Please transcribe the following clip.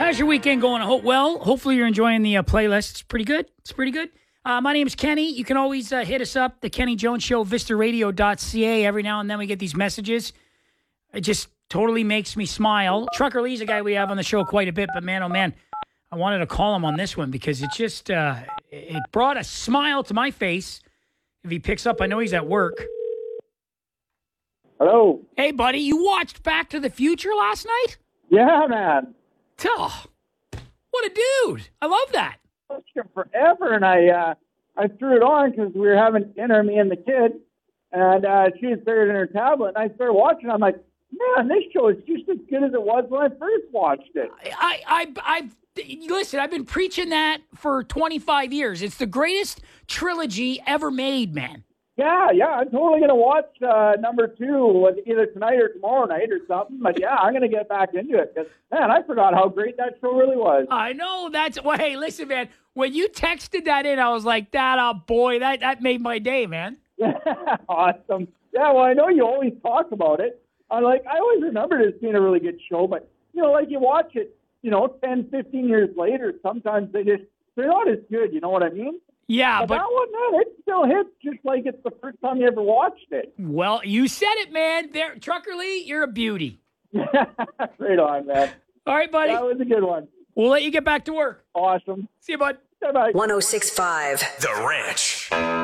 How's your weekend going? Well, hopefully you're enjoying the playlist. It's pretty good. My name is Kenny. You can always hit us up, the Kenny Jones Show, vistaradio.ca. Every now and then we get these messages. It just totally makes me smile. Trucker Lee's a guy we have on the show quite a bit, but man, oh man, I wanted to call him on this one because it just it brought a smile to my face. If he picks up, I know he's at work. Hello. Hey, buddy, you watched Back to the Future last night? Yeah, man. Oh, what a dude. I love that. I watched it forever, and I threw it on because we were having dinner, me and the kid, and she was buried in her tablet, and I started watching. I'm like, man, this show is just as good as it was when I first watched it. Listen, I've been preaching that for 25 years. It's the greatest trilogy ever made, man. Yeah, I'm totally going to watch number 2 either tonight or tomorrow night or something. But, yeah, I'm going to get back into it because, man, I forgot how great that show really was. I know. Well, hey, listen, man. When you texted that in, I was like, that made my day, man. Awesome. Yeah, well, I know you always talk about it. I always remember it as being a really good show. But, you watch it, 10, 15 years later, sometimes they're not as good. You know what I mean? Yeah, but that one, man, it still hits just like it's the first time you ever watched it. Well, you said it, man. There, Trucker Lee, you're a beauty. Right on, man. All right, buddy. That was a good one. We'll let you get back to work. Awesome. See you, bud. Bye-bye. 106.5 The Ranch.